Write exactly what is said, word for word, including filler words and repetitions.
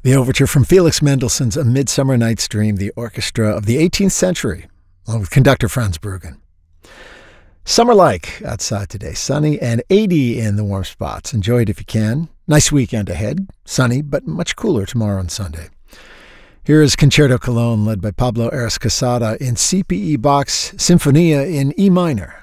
The overture from Felix Mendelssohn's A Midsummer Night's Dream, the orchestra of the eighteenth century, along with conductor Franz Bruggen. Summer-like outside today, sunny and eighty in the warm spots. Enjoy it if you can. Nice weekend ahead. Sunny, but much cooler tomorrow and Sunday. Here is Concerto Cologne, led by Pablo Ares Casada in C P E Bach's Sinfonia in E minor.